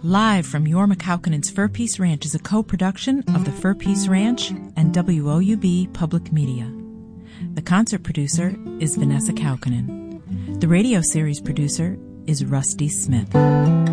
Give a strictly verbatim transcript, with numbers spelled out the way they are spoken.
Live from Jorma Kaukonen's Fur Peace Ranch is a co-production of the Fur Peace Ranch and W O U B Public Media. The concert producer is Vanessa Kaukonen. The radio series producer is Rusty Smith.